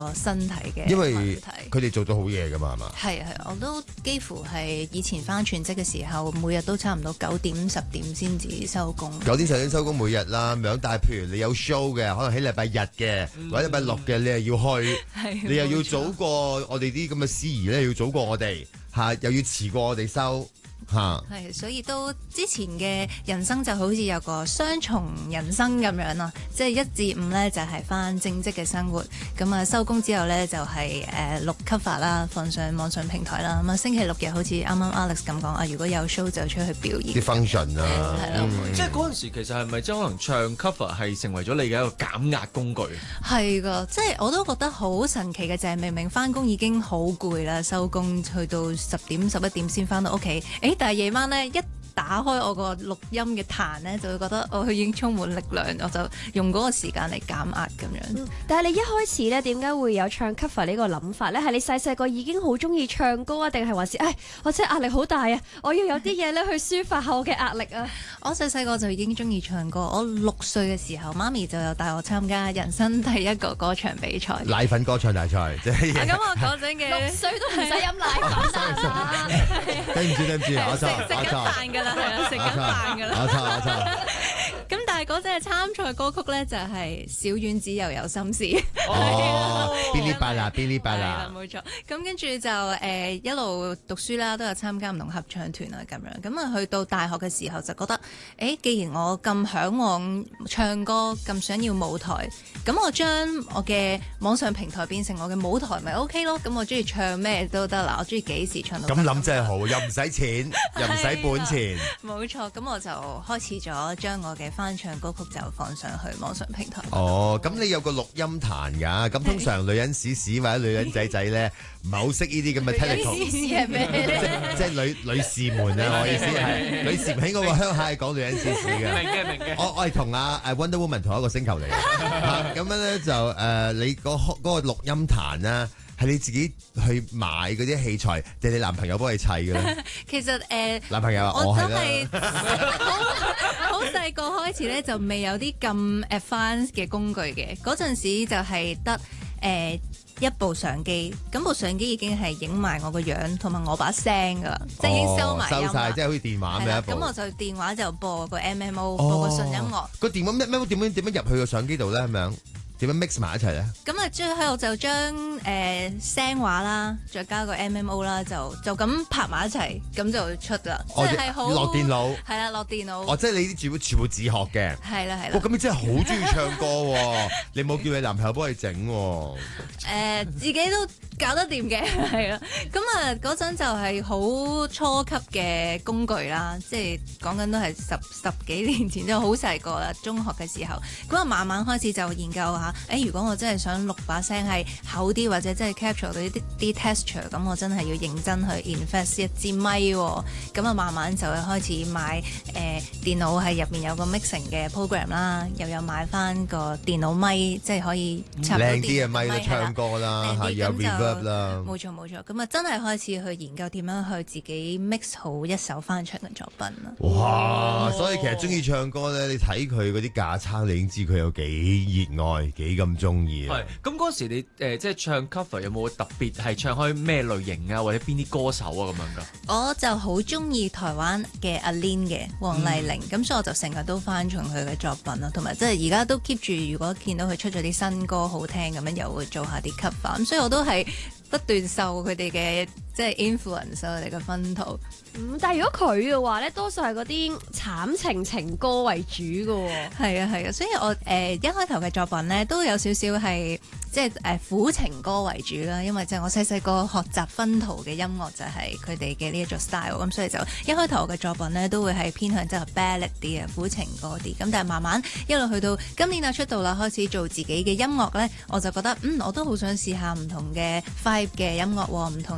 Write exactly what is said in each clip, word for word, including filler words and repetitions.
身體嘅問題， 因為佢哋做到好夜噶嘛，係嘛？ 係係，我都幾乎係以前返全職嘅時候，每日都差唔多九點十點先至收工。 九點十點收工每日啦，咁樣。但係譬如你有 show 嘅，可能喺禮拜日嘅、嗯、或者禮拜六嘅，你又要去，你又要早過我哋啲咁嘅司儀咧，要早過我哋嚇，又要遲過我哋收。 係，所以都之前嘅人生就好似有個雙重人生咁樣咯，即係一至五咧就係翻正職嘅生活，咁啊收工之後咧就係誒錄 cover 啦，放上網上平台啦，咁啊星期六日好似啱啱 Alex 咁講啊，如果有 show 就出去表演啲 function 啊， 係咯， 即係嗰陣時其實係咪即係可能唱 cover 係成為咗你嘅一個減壓工具？ 係噶，即係我都覺得好神奇嘅就係明明翻工已經好攰啦，收工去到十點十一點先翻到屋企，誒。但係夜晚咧，一打開我個錄音嘅壇咧，就會覺得我佢已經充滿力量，我就用嗰個時間嚟減壓咁樣。 嗯、但係你一開始咧，點解會有唱 cover 呢個諗法咧？係你細細個已經好中意唱歌啊，定係還是誒我真係壓力好大啊？我要有啲嘢咧去抒發下我嘅壓力啊！ 我細細個就已經中意唱歌，我六歲嘅時候，媽咪就有帶我參加人生第一個歌唱比賽—— 奶粉歌唱大賽。即係咁我嗰陣嘅六歲都唔使飲奶粉啊！ 對唔住對唔住，我錯食緊飯㗎啦，係啊，食緊飯㗎啦。 我錯我錯。 咁但係嗰隻參賽歌曲咧就係、是、小丸子又有心事。 哦，邊啲八啦，邊啲八啦， 冇錯。咁跟住就誒、呃、一路讀書啦，都有參加唔同合唱團啊咁樣。咁啊去到大學嘅時候就覺得，誒既然我咁嚮往唱歌，咁想要舞台，咁我將我嘅網上平台變成我嘅舞台，咪 OK 咯。咁我中意唱咩都得啦，我中意幾時唱到。 咁諗真係好，又唔使錢，又唔使本錢。 冇錯，咁我就開始咗將我嘅翻唱歌曲就放上去網上平台。 哦，咁你有個錄音壇㗎，咁通常女人屎屎或者女人仔仔咧，唔係好識呢啲咁嘅 technical。 女人屎屎係咩咧？ 即係女女士們啊，我意思係女士喺我個鄉下係講女人屎屎嘅。 明嘅明嘅。我我係同阿誒 Wonder Woman 同一個星球嚟嘅。咁樣咧就誒，你嗰嗰個錄音壇啊，係你自己去買嗰啲器材，定係你男朋友幫你砌嘅咧？ 其實誒，呃、 男朋友啊， 我係真係好好細個開始咧，就未有啲咁 advanced 嘅工具嘅。嗰陣時就係得誒一部相機，咁部相機已經係影埋我個樣同埋我把聲噶啦，即係已經收埋音啦。 收晒，即係好似電話咁樣一部。 咁我就電話就播個 M M O，、哦、播個純音樂。 個電話咩咩點樣點樣入去個相機度咧？咁樣？點樣 mix 埋一齊咧？咁啊，最後就將誒聲畫啦，再加個 M M O 啦，就就咁拍埋一齊，咁就出啦。 哦、 即係好落電腦。 係啦，落電腦。 哦，即係你啲全部全部自學嘅。係啦係啦。 哇、哦，咁你真係好中意唱歌喎！你冇叫你男朋友幫你整喎？ 誒，自己都搞得掂嘅，係啊。咁啊，嗰陣就係好初級嘅工具啦，即係講緊都係十十幾年前，即係好細個啦，中學嘅時候。咁啊，慢慢開始就研究下。誒，如果我真係想錄把聲係厚啲，或者真係 capture 到啲啲 texture，咁我真係要認真去 invest 一支咪喎。咁啊，慢慢就會開始買誒、呃、電腦係入面有個 mixing 嘅 program 啦，又有買翻個電腦咪，即係可以插到靚啲嘅咪啦，唱歌啦，係有 reverb 啦。 冇錯冇錯，咁啊真係開始去研究點樣去自己 mix 好一首翻唱嘅作品啦。 哇！哦、所以其實中意唱歌咧，你睇佢嗰啲架撐，你已經知佢有幾熱愛，幾咁中意。 係咁嗰時你誒、呃、即係唱 cover 有冇特別係唱開咩類型啊，或者邊啲歌手啊咁樣噶？ 我就好中意台灣嘅阿 Lin 嘅黃麗玲，咁、嗯、所以我就成日都翻唱佢嘅作品啦，同埋即係而家都 keep 住，如果見到佢出咗啲新歌好聽咁樣，又會做下啲 cover，咁所以我都係不斷受佢哋嘅即係 influence 佢哋嘅薰陶。 嗯，但係如果佢嘅話咧，多數係嗰啲慘情情歌為主嘅喎。 係啊係啊，所以我誒、呃、一開頭嘅作品咧都有少少係即係誒苦情歌為主啦，因為即係我細細個學習薰陶嘅音樂就係佢哋嘅呢一種 style，咁所以就一開頭嘅作品咧都會係偏向即係 ballad 啲啊苦情歌啲，咁但係慢慢一路去到今年啊出道啦，開始做自己嘅音樂咧，我就覺得嗯我都好想試下唔同嘅 vibe 嘅音樂喎，唔同嘅 style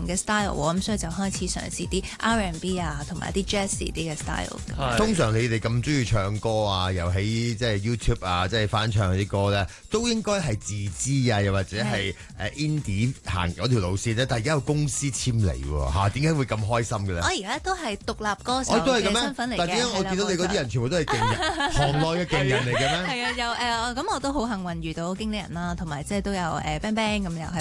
style 喎，咁所以就開始嘗試啲 R and B 啊，同埋啲 jazzy 啲嘅 style 咁。 係通常你哋咁中意唱歌啊，又喺即係 YouTube 啊，即係翻唱嗰啲歌咧，都應該係自資啊，又或者係誒 indie 行嗰條路線咧。但係而家有公司簽嚟喎嚇，點解會咁開心嘅咧？ 我而家都係獨立歌手我都係咁嘅身份嚟嘅。 咩？但係點解我見到你嗰啲人全部都係勁人，行內嘅勁人嚟嘅咩？ 係啊，有誒咁我都好幸運遇到經理人啦，同埋即係都有誒 bang bang 咁又係